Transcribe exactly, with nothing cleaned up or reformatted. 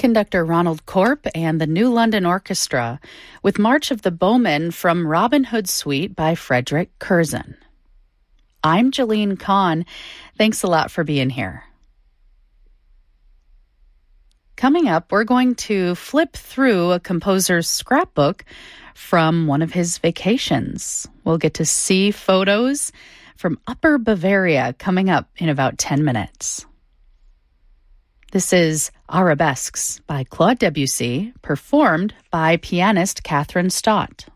conductor Ronald Korp and the New London Orchestra with March of the Bowmen from Robin Hood Suite by Frederick Curzon. I'm Jolene Kahn. Thanks a lot for being here. Coming up, we're going to flip through a composer's scrapbook from one of his vacations. We'll get to see photos from Upper Bavaria coming up in about ten minutes. This is Arabesques by Claude Debussy, performed by pianist Catherine Stott.